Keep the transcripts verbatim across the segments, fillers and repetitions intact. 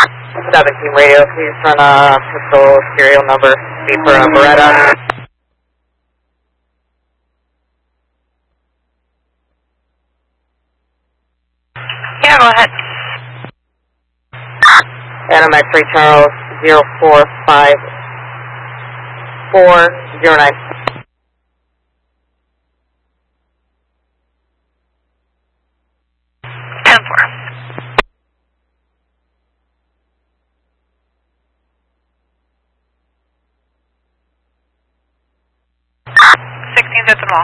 seventeen radio, please run a pistol serial number, speed for a Beretta. Yeah, go ahead. Adam X-ray Charles, zero four five four zero nine. ten four. sixteen's at the mall.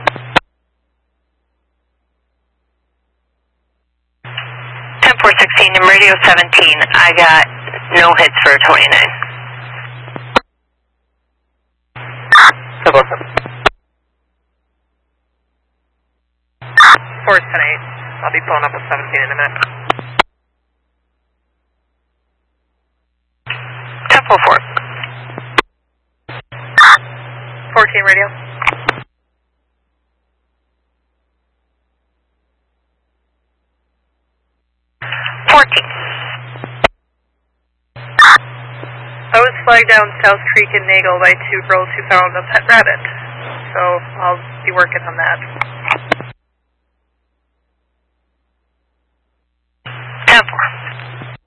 ten four sixteen, in radio seventeen, I got no hits for twenty-nine. four ten eight, I'll be pulling up with seventeen in a minute. ten four four. fourteen radio. fourteen. I was flagged down South Creek in Nagel by two girls who found a pet rabbit, so I'll be working on that.